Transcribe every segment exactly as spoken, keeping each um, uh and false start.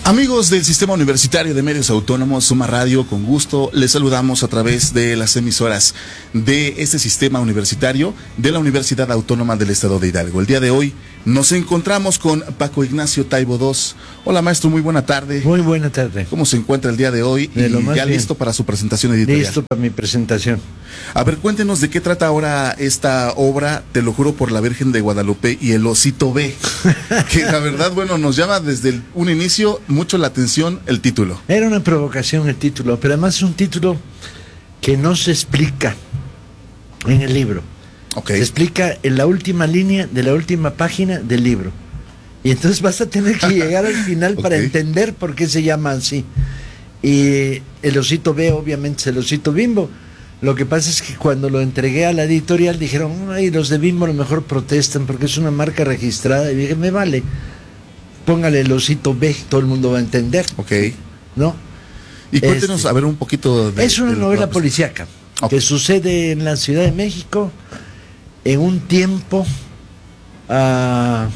Amigos del Sistema Universitario de Medios Autónomos, Suma Radio, con gusto les saludamos a través de las emisoras de este sistema universitario de la Universidad Autónoma del Estado de Hidalgo. El día de hoy nos encontramos con Paco Ignacio Taibo dos. Hola maestro, muy buena tarde. Muy buena tarde. ¿Cómo se encuentra el día de hoy? De y lo más ya bien. listo para su presentación editorial. Listo para mi presentación. A ver, cuéntenos de qué trata ahora esta obra, Te lo juro por la Virgen de Guadalupe y el Osito B, que la verdad, bueno, nos llama desde el, un inicio mucho la atención el título. Era una provocación el título, pero además es un título que no se explica en el libro. Okay. Se explica en la última línea de la última página del libro. Y entonces vas a tener que llegar al final okay. para entender por qué se llama así. Y el Osito B obviamente es el Osito Bimbo. Lo que pasa es que cuando lo entregué a la editorial dijeron, ay, los de Bimbo a lo mejor protestan porque es una marca registrada. Y dije, me vale, póngale el Osito B, todo el mundo va a entender. Ok. ¿No? Y cuéntenos, este, a ver, un poquito de... Es una de, novela policíaca okay. que sucede en la Ciudad de México en un tiempo uh,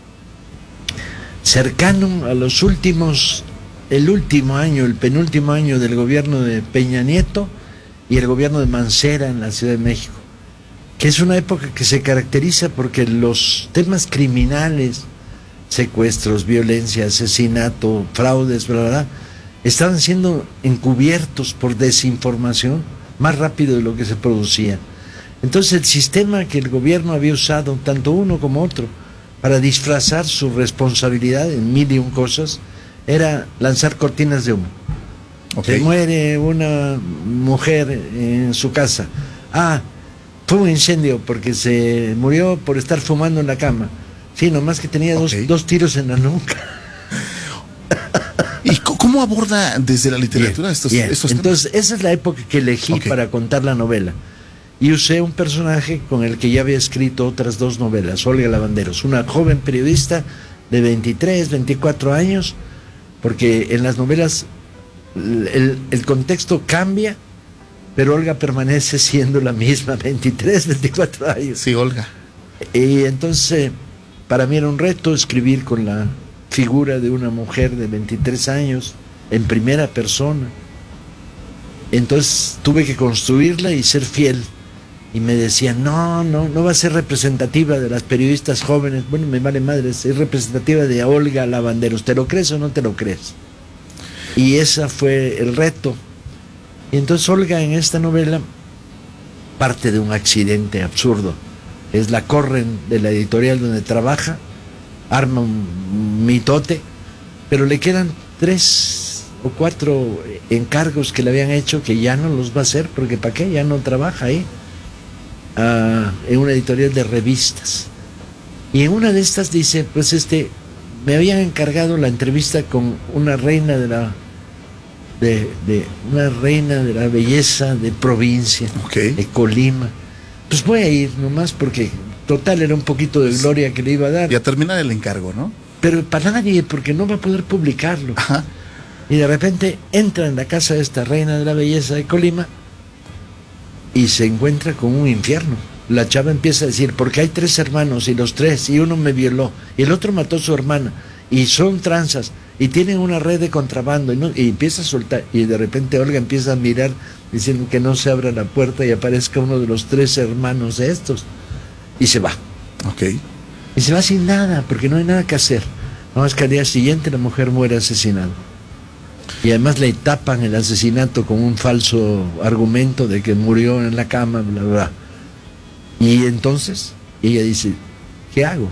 cercano a los últimos, el último año, el penúltimo año del gobierno de Peña Nieto y el gobierno de Mancera en la Ciudad de México, que es una época que se caracteriza porque los temas criminales, secuestros, violencia, asesinato, fraudes, bla, bla, bla, estaban siendo encubiertos por desinformación más rápido de lo que se producía. Entonces el sistema que el gobierno había usado, tanto uno como otro, para disfrazar su responsabilidad en mil y un cosas, era lanzar cortinas de humo. Okay. Se muere una mujer en su casa. Ah, fue un incendio porque se murió por estar fumando en la cama. Sí, nomás que tenía okay. dos, dos tiros en la nuca. ¿Y cómo aborda desde la literatura bien, estos, bien. estos Entonces, esa es la época que elegí okay. para contar la novela. Y usé un personaje con el que ya había escrito otras dos novelas, Olga Lavanderos, una joven periodista de veintitrés, veinticuatro años, porque en las novelas el, el contexto cambia, pero Olga permanece siendo la misma, veintitrés, veinticuatro años. Sí, Olga. Y entonces, para mí era un reto escribir con la figura de una mujer de veintitrés años, en primera persona. Entonces tuve que construirla y ser fiel. Y me decían, no, no, no va a ser representativa de las periodistas jóvenes. Bueno, me vale madre, es representativa de Olga Lavanderos. ¿Te lo crees o no te lo crees? Y ese fue el reto. Y entonces Olga en esta novela parte de un accidente absurdo. Es la corren de la editorial donde trabaja, arma un mitote, pero le quedan tres o cuatro encargos que le habían hecho que ya no los va a hacer, porque ¿para qué? Ya no trabaja ahí. Uh, en una editorial de revistas. Y en una de estas dice, pues este, me habían encargado la entrevista con una reina de la de, de una reina de la belleza de provincia, okay. de Colima. Pues voy a ir nomás porque total era un poquito de gloria que le iba a dar. Y a terminar el encargo, ¿no? Pero para nadie, porque no va a poder publicarlo. Ajá. Y de repente entra en la casa de esta reina de la belleza de Colima y se encuentra con un infierno. La chava empieza a decir, porque hay tres hermanos y los tres, y uno me violó, y el otro mató a su hermana, y son tranzas, y tienen una red de contrabando, y, no, y empieza a soltar, y de repente Olga empieza a mirar, diciendo que no se abra la puerta y aparezca uno de los tres hermanos de estos, y se va. Okay. Y se va sin nada, porque no hay nada que hacer. Nada más que al día siguiente la mujer muere asesinada. Y además le tapan el asesinato con un falso argumento de que murió en la cama, bla, bla, bla. Y entonces ella dice, ¿qué hago?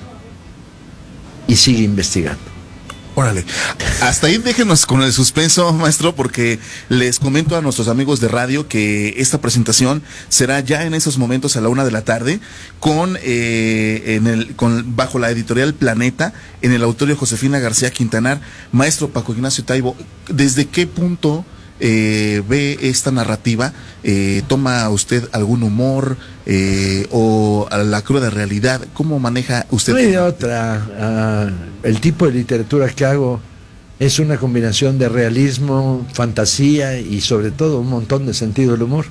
Y sigue investigando. Órale, hasta ahí déjenos con el suspenso, maestro, porque les comento a nuestros amigos de radio que esta presentación será ya en esos momentos a la una de la tarde con, eh, en el, con bajo la editorial Planeta en el auditorio Josefina García Quintanar. Maestro Paco Ignacio Taibo, ¿desde qué punto eh, ve esta narrativa? Eh, ¿Toma usted algún humor eh, o a la cruda realidad? ¿Cómo maneja usted? No hay de otra. Uh, el tipo de literatura que hago es una combinación de realismo, fantasía y sobre todo un montón de sentido del humor.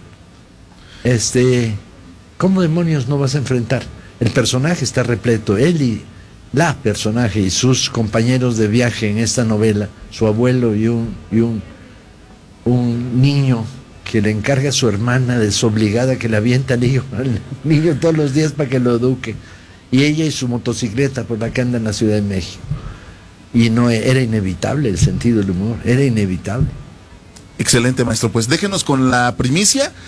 Este, ¿cómo demonios no vas a enfrentar? El personaje está repleto, él y la personaje y sus compañeros de viaje en esta novela, su abuelo y un, y un, un niño que le encarga a su hermana desobligada que le avienta al niño, al niño todos los días para que lo eduque, y ella y su motocicleta por la que anda en la Ciudad de México. Y no era inevitable el sentido del humor, era inevitable. Excelente, maestro. Pues déjenos con la primicia